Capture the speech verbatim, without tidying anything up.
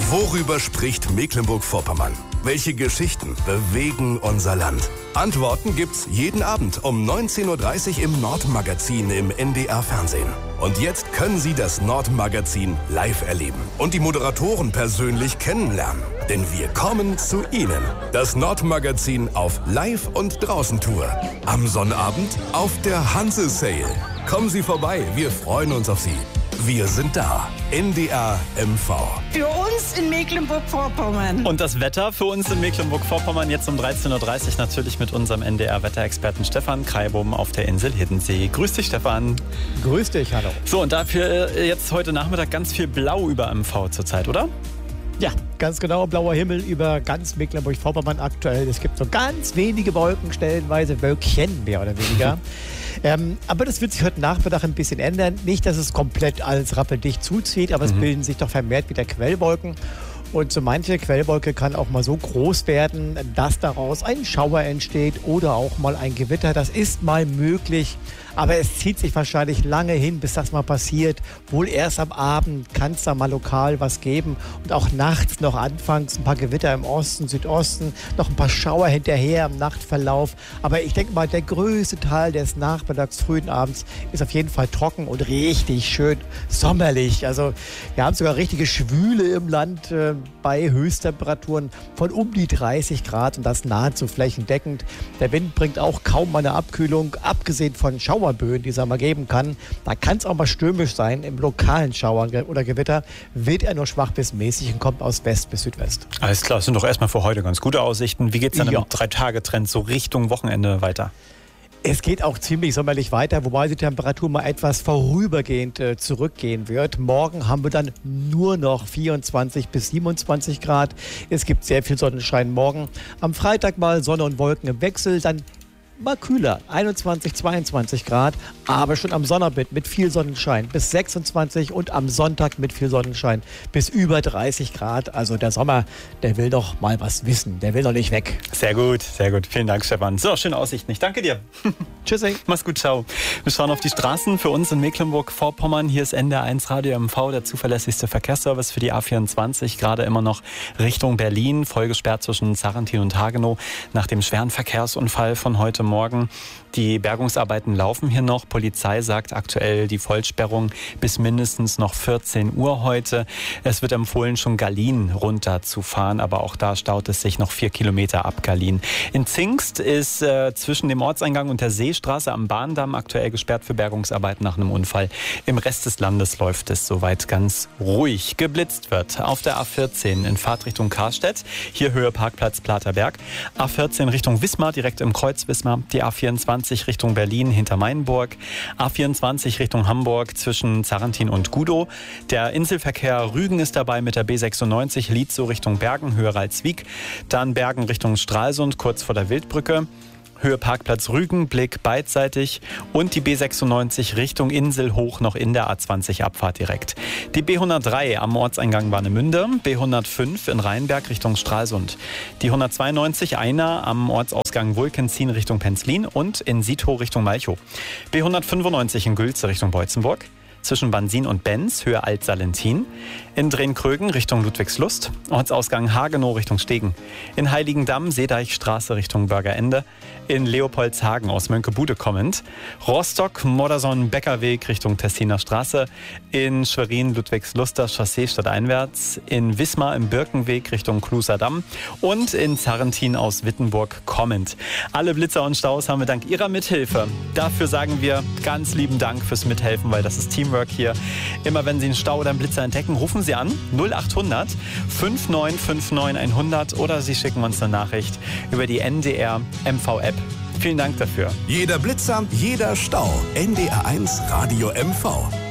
Worüber spricht Mecklenburg-Vorpommern? Welche Geschichten bewegen unser Land? Antworten gibt's jeden Abend um neunzehn Uhr dreißig im Nordmagazin im N D R-Fernsehen. Und jetzt können Sie das Nordmagazin live erleben und die Moderatoren persönlich kennenlernen. Denn wir kommen zu Ihnen. Das Nordmagazin auf Live- und Draußen-Tour. Am Sonnabend auf der Hanse Sale. Kommen Sie vorbei, wir freuen uns auf Sie. Wir sind da. N D R M V. Für uns in Mecklenburg-Vorpommern. Und das Wetter für uns in Mecklenburg-Vorpommern jetzt um dreizehn Uhr dreißig natürlich mit unserem N D R-Wetterexperten Stefan Kreibum auf der Insel Hiddensee. Grüß dich, Stefan. Grüß dich, hallo. So, und dafür jetzt heute Nachmittag ganz viel Blau über M V zurzeit, oder? Ja, ganz genau. Blauer Himmel über ganz Mecklenburg-Vorpommern aktuell. Es gibt so ganz wenige Wolken, stellenweise Wölkchen mehr oder weniger. ähm, aber das wird sich heute Nachmittag ein bisschen ändern. Nicht, dass es komplett alles rappeldicht zuzieht, aber mhm. es bilden sich doch vermehrt wieder Quellwolken. Und so manche Quellwolke kann auch mal so groß werden, dass daraus ein Schauer entsteht oder auch mal ein Gewitter. Das ist mal möglich, aber es zieht sich wahrscheinlich lange hin, bis das mal passiert. Wohl erst am Abend kann es da mal lokal was geben und auch nachts noch anfangs ein paar Gewitter im Osten, Südosten, noch ein paar Schauer hinterher im Nachtverlauf. Aber ich denke mal, der größte Teil des Nachmittags, frühen Abends ist auf jeden Fall trocken und richtig schön sommerlich. Also wir haben sogar richtige Schwüle im Land äh, bei Höchsttemperaturen von um die dreißig Grad und das nahezu flächendeckend. Der Wind bringt auch kaum eine Abkühlung, abgesehen von Schauerböen, die es einmal geben kann. Da kann es auch mal stürmisch sein. Im lokalen Schauer oder Gewitter wird er nur schwach bis mäßig und kommt aus West bis Südwest. Alles klar, das sind doch erstmal für heute ganz gute Aussichten. Wie geht es dann ja. im Drei-Tage-Trend so Richtung Wochenende weiter? Es geht auch ziemlich sommerlich weiter, wobei die Temperatur mal etwas vorübergehend äh, zurückgehen wird. Morgen haben wir dann nur noch vierundzwanzig bis siebenundzwanzig Grad. Es gibt sehr viel Sonnenschein morgen. Am Freitag mal Sonne und Wolken im Wechsel, dann mal kühler, einundzwanzig, zweiundzwanzig Grad, aber schon am Sonnabend mit viel Sonnenschein bis sechsundzwanzig und am Sonntag mit viel Sonnenschein bis über dreißig Grad. Also der Sommer, der will doch mal was wissen, der will doch nicht weg. Sehr gut, sehr gut. Vielen Dank, Stefan. So, schöne Aussichten. Ich danke dir. Tschüssi. Mach's gut, ciao. Wir schauen auf die Straßen für uns in Mecklenburg-Vorpommern. Hier ist N D R eins Radio M V, der zuverlässigste Verkehrsservice für die A vierundzwanzig. Gerade immer noch Richtung Berlin, voll gesperrt zwischen Sarrentin und Hagenow nach dem schweren Verkehrsunfall von heute Morgen. Die Bergungsarbeiten laufen hier noch. Polizei sagt aktuell die Vollsperrung bis mindestens noch vierzehn Uhr heute. Es wird empfohlen, schon Gallien runterzufahren, aber auch da staut es sich noch vier Kilometer ab Gallien. In Zingst ist äh, zwischen dem Ortseingang und der Seestraße am Bahndamm aktuell gesperrt für Bergungsarbeiten nach einem Unfall. Im Rest des Landes läuft es soweit ganz ruhig. Geblitzt wird auf der A vierzehn in Fahrtrichtung Karstedt. Hier Höhe Parkplatz Platerberg. A vierzehn Richtung Wismar, direkt im Kreuz Wismar. Die A vierundzwanzig Richtung Berlin hinter Mainburg. A vierundzwanzig Richtung Hamburg zwischen Sarrentin und Gudow. Der Inselverkehr Rügen ist dabei mit der B sechsundneunzig Lietzow Richtung Bergen, Höhe Ralswiek. Dann Bergen Richtung Stralsund, kurz vor der Wildbrücke. Höhe Parkplatz Rügen, Blick beidseitig und die B sechsundneunzig Richtung Insel hoch noch in der A zwanzig Abfahrt direkt. Die B hundertdrei am Ortseingang Warnemünde, B hundertfünf in Rheinberg Richtung Stralsund. Die hundertzweiundneunzig Einer am Ortsausgang Wulkenzien Richtung Penzlin und in Siedhow Richtung Malchow. B hundertfünfundneunzig in Gülze Richtung Beutzenburg. Zwischen Bansin und Benz, Höhe Alt-Salentin. In Drehn-Krögen Richtung Ludwigslust. Ortsausgang Hagenow Richtung Stegen. In Heiligendamm Seedeichstraße Richtung Bürgerende. In Leopoldshagen aus Mönckebude kommend. Rostock Modersohn-Beckerweg Richtung Tessiner Straße. In Schwerin Ludwigsluster Chaussee stadteinwärts. In Wismar im Birkenweg Richtung Kluserdamm. Und in Sarrentin aus Wittenburg kommend. Alle Blitzer und Staus haben wir dank Ihrer Mithilfe. Dafür sagen wir ganz lieben Dank fürs Mithelfen, weil das ist Teamwork hier. Immer wenn Sie einen Stau oder einen Blitzer entdecken, rufen Sie an null acht hundert fünf neun fünf neun hundert oder Sie schicken uns eine Nachricht über die N D R M V App. Vielen Dank dafür. Jeder Blitzer, jeder Stau. N D R eins Radio M V.